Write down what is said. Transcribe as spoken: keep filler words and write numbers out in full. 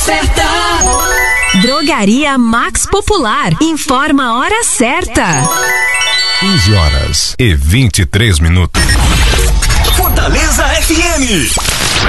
certa. Drogaria Max Popular informa a hora certa. quinze horas e vinte e três minutos. Fortaleza F M.